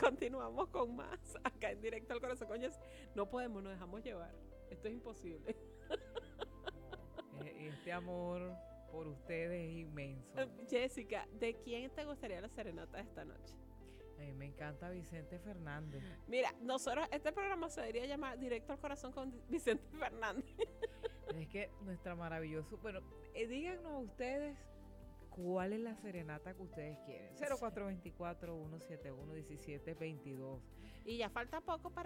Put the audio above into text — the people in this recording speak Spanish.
continuamos con más acá en Directo al Corazón con Jessy. No podemos, nos dejamos llevar. Esto es imposible. Este amor por ustedes es inmenso. Jessica, ¿de quién te gustaría la serenata de esta noche? A mí me encanta Vicente Fernández. Mira, nosotros, este programa se debería llamar Directo al Corazón con Vicente Fernández. Es que nuestra maravillosa... Bueno, díganos ustedes cuál es la serenata que ustedes quieren. 0424-171-1722. Y ya falta poco para